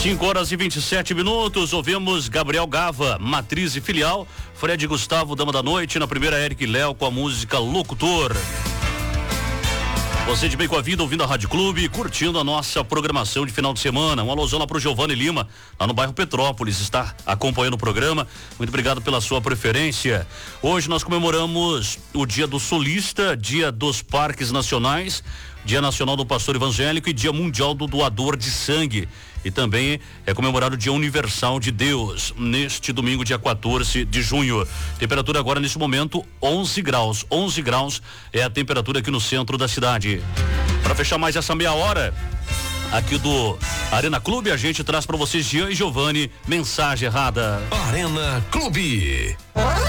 5h27. Ouvimos Gabriel Gava, Matriz e Filial, Fred Gustavo, Dama da Noite, na primeira Eric e Léo com a música Locutor. Você de bem com a vida, ouvindo a Rádio Clube, curtindo a nossa programação de final de semana. Um alusão lá pro Giovanni Lima, lá no bairro Petrópolis, está acompanhando o programa. Muito obrigado pela sua preferência. Hoje nós comemoramos o Dia do Solista, Dia dos Parques Nacionais, Dia Nacional do Pastor Evangélico e Dia Mundial do Doador de Sangue. E também é comemorado o Dia Universal de Deus, neste domingo, dia 14 de junho. Temperatura agora, neste momento, 11 graus. 11 graus é a temperatura aqui no centro da cidade. Para fechar mais essa meia hora, aqui do Arena Clube, a gente traz para vocês, Jean e Giovanni, Mensagem Errada. Arena Clube.